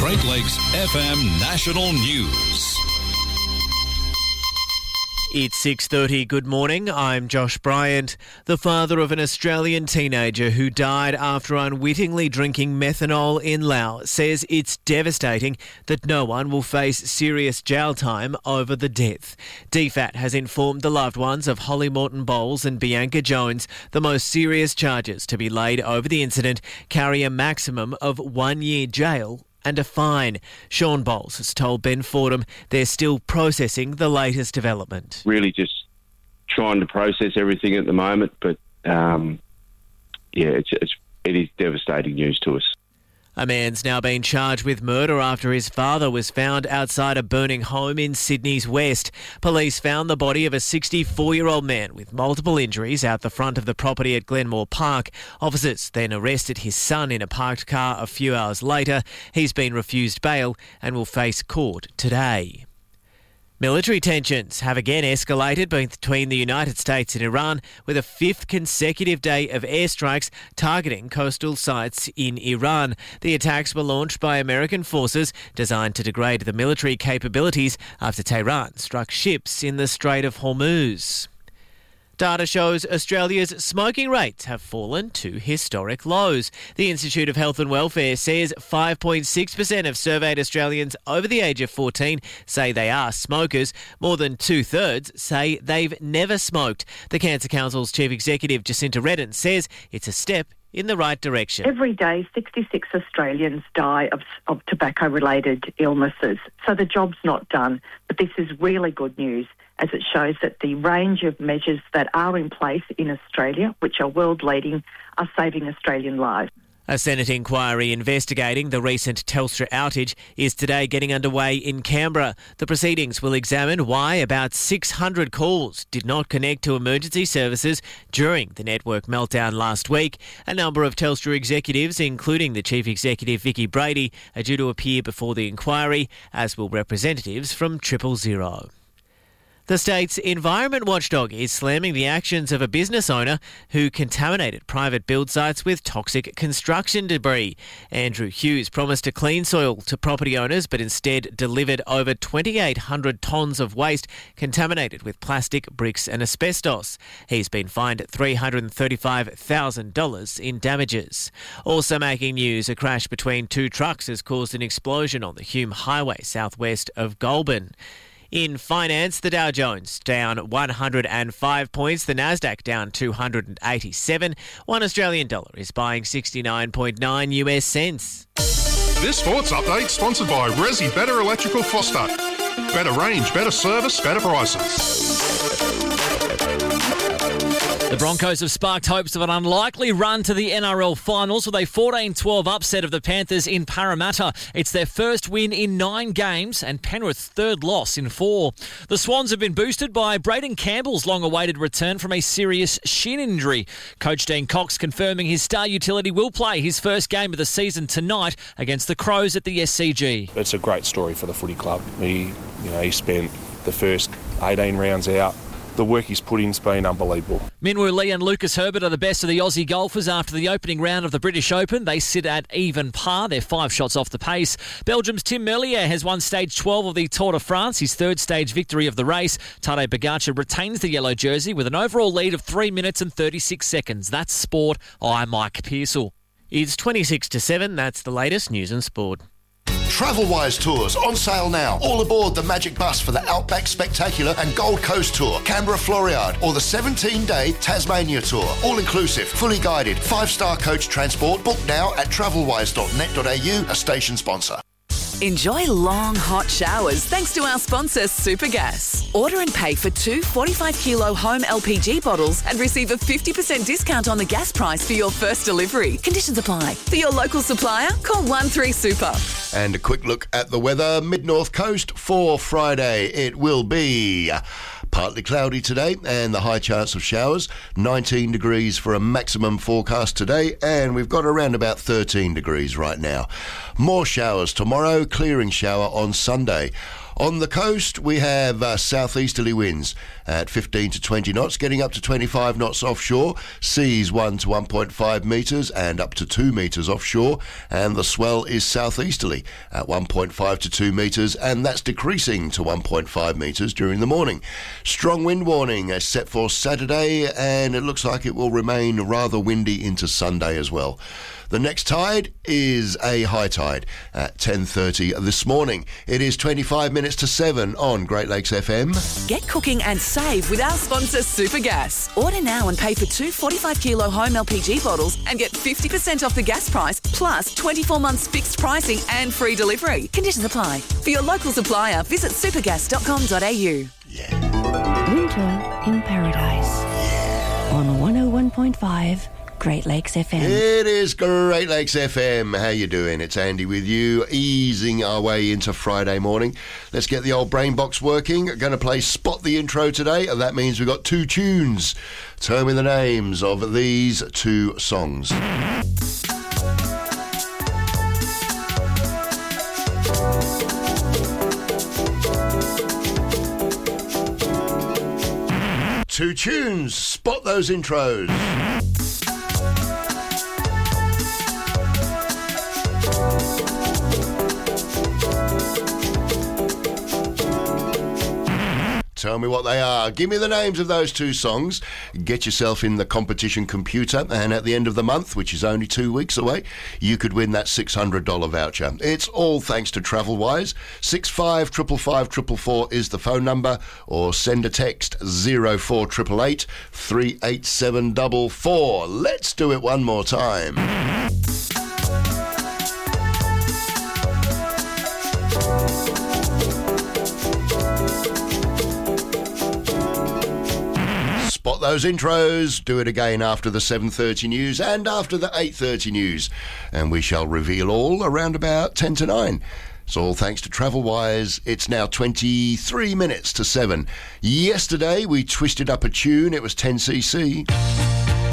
Great Lakes FM National News. It's 6:30. Good morning. I'm Josh Bryant. The father of an Australian teenager who died after unwittingly drinking methanol in Laos says it's devastating that no one will face serious jail time over the death. DFAT has informed the loved ones of Holly Morton Bowles and Bianca Jones the most serious charges to be laid over the incident carry a maximum of 1 year jail and a fine. Sean Bowles has told Ben Fordham they're still processing the latest development. Really just trying to process everything at the moment, but it is devastating news to us. A man's now been charged with murder after his father was found outside a burning home in Sydney's west. Police found the body of a 64-year-old man with multiple injuries out the front of the property at Glenmore Park. Officers then arrested his son in a parked car a few hours later. He's been refused bail and will face court today. Military tensions have again escalated between the United States and Iran, with a fifth consecutive day of airstrikes targeting coastal sites in Iran. The attacks were launched by American forces designed to degrade the military capabilities after Tehran struck ships in the Strait of Hormuz. Data shows Australia's smoking rates have fallen to historic lows. The Institute of Health and Welfare says 5.6% of surveyed Australians over the age of 14 say they are smokers. More than two-thirds say they've never smoked. The Cancer Council's Chief Executive Jacinta Redden says it's a step in the right direction. Every day, 66 Australians die of tobacco-related illnesses. So the job's not done, but this is really good news, as it shows that the range of measures that are in place in Australia, which are world-leading, are saving Australian lives. A Senate inquiry investigating the recent Telstra outage is today getting underway in Canberra. The proceedings will examine why about 600 calls did not connect to emergency services during the network meltdown last week. A number of Telstra executives, including the Chief Executive Vicky Brady, are due to appear before the inquiry, as will representatives from 000. The state's environment watchdog is slamming the actions of a business owner who contaminated private build sites with toxic construction debris. Andrew Hughes promised to clean soil to property owners, but instead delivered over 2,800 tonnes of waste contaminated with plastic, bricks and asbestos. He's been fined $335,000 in damages. Also making news, a crash between two trucks has caused an explosion on the Hume Highway southwest of Goulburn. In finance, the Dow Jones down 105 points, the Nasdaq down 287. $1 Australian dollar is buying 69.9 US cents. This sports update sponsored by Resi Better Electrical Foster. Better range, better service, better prices. The Broncos have sparked hopes of an unlikely run to the NRL finals with a 14-12 upset of the Panthers in Parramatta. It's their first win in 9 games and Penrith's third loss in 4. The Swans have been boosted by Braden Campbell's long-awaited return from a serious shin injury. Coach Dean Cox confirming his star utility will play his first game of the season tonight against the Crows at the SCG. It's a great story for the footy club. He spent the first 18 rounds out. The work he's put in's been unbelievable. Minwoo Lee and Lucas Herbert are the best of the Aussie golfers after the opening round of the British Open. They sit at even par. They're 5 shots off the pace. Belgium's Tim Merlier has won stage 12 of the Tour de France, his third stage victory of the race. Tadej Pogacar retains the yellow jersey with an overall lead of 3 minutes and 36 seconds. That's sport. I'm Mike Pearsall. It's 26 to 7. That's the latest news and sport. Travelwise Tours on sale now. All aboard the Magic Bus for the Outback Spectacular and Gold Coast Tour, Canberra Floriade, or the 17-day Tasmania Tour. All inclusive, fully guided, 5-star coach transport. Book now at travelwise.net.au, a station sponsor. Enjoy long, hot showers thanks to our sponsor, Supergas. Order and pay for 2 45-kilo home LPG bottles and receive a 50% discount on the gas price for your first delivery. Conditions apply. For your local supplier, call 13Super. And a quick look at the weather. Mid-North Coast for Friday. It will be partly cloudy today and the high chance of showers. 19 degrees for a maximum forecast today, and we've got around about 13 degrees right now. More showers tomorrow, clearing shower on Sunday. On the coast, we have southeasterly winds at 15 to 20 knots, getting up to 25 knots offshore. Seas 1 to 1.5 metres and up to 2 metres offshore. And the swell is southeasterly at 1.5 to 2 metres, and that's decreasing to 1.5 metres during the morning. Strong wind warning is set for Saturday, and it looks like it will remain rather windy into Sunday as well. The next tide is a high tide at 10:30 this morning. It is 25 minutes to 7 on Great Lakes FM. Get cooking and save with our sponsor Supergas. Order now and pay for 2 45-kilo home LPG bottles and get 50% off the gas price, plus 24 months fixed pricing and free delivery. Conditions apply. For your local supplier, visit supergas.com.au. Winter in Paradise on 101.5 Great Lakes FM. It is Great Lakes FM. How you doing? It's Andy with you, easing our way into Friday morning. Let's get the old brain box working. Going to play Spot the Intro today, and that means we've got 2 tunes. Tell me the names of these 2 songs. Two tunes. Spot those intros. Tell me what they are. Give me the names of those 2 songs. Get yourself in the competition computer, and at the end of the month, which is only 2 weeks away, you could win that $600 voucher. It's all thanks to TravelWise. 655544 is the phone number, or send a text 04888 38744. Let's do it one more time. Spot those intros. Do it again after the 7:30 news and after the 8:30 news. And we shall reveal all around about 10 to 9. It's all thanks to TravelWise. It's now 23 minutes to 7. Yesterday we twisted up a tune. It was 10cc.